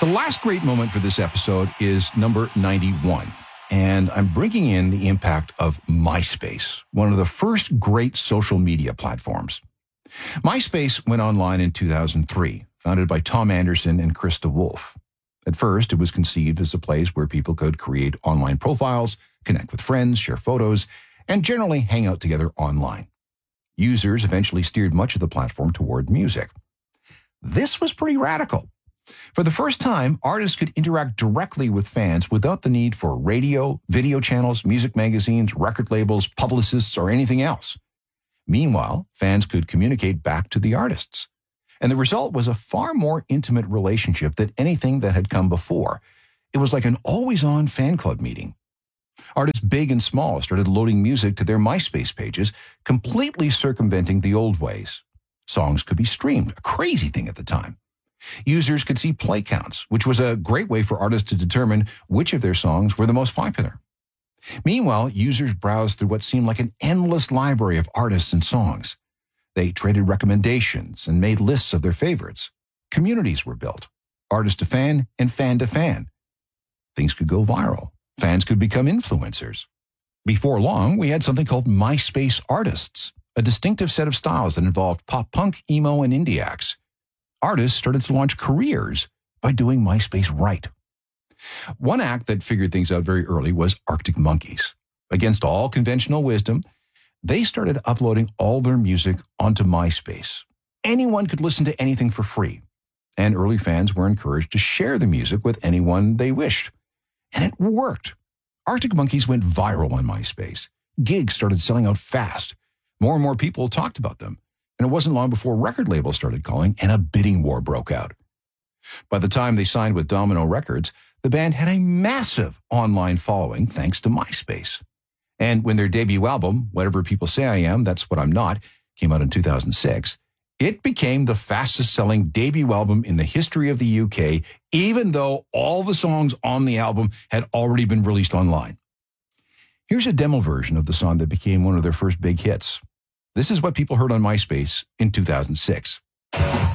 The last great moment for this episode is number 91. And I'm bringing in the impact of MySpace, one of the first great social media platforms. MySpace went online in 2003, founded by Tom Anderson and Krista Wolf. At first, it was conceived as a place where people could create online profiles, connect with friends, share photos, and generally hang out together online. Users eventually steered much of the platform toward music. This was pretty radical. For the first time, artists could interact directly with fans without the need for radio, video channels, music magazines, record labels, publicists, or anything else. Meanwhile, fans could communicate back to the artists. And the result was a far more intimate relationship than anything that had come before. It was like an always-on fan club meeting. Artists big and small started loading music to their MySpace pages, completely circumventing the old ways. Songs could be streamed, a crazy thing at the time. Users could see play counts, which was a great way for artists to determine which of their songs were the most popular. Meanwhile, users browsed through what seemed like an endless library of artists and songs. They traded recommendations and made lists of their favorites. Communities were built, artist to fan and fan to fan. Things could go viral. Fans could become influencers. Before long, we had something called MySpace artists, a distinctive set of styles that involved pop punk, emo, and indie acts. Artists started to launch careers by doing MySpace right. One act that figured things out very early was Arctic Monkeys. Against all conventional wisdom, they started uploading all their music onto MySpace. Anyone could listen to anything for free, and early fans were encouraged to share the music with anyone they wished. And it worked. Arctic Monkeys went viral on MySpace. Gigs started selling out fast. More and more people talked about them. And it wasn't long before record labels started calling and a bidding war broke out. By the time they signed with Domino Records, the band had a massive online following thanks to MySpace. And when their debut album, Whatever People Say I Am, That's What I'm Not, came out in 2006, it became the fastest-selling debut album in the history of the UK, even though all the songs on the album had already been released online. Here's a demo version of the song that became one of their first big hits. This is what people heard on MySpace in 2006.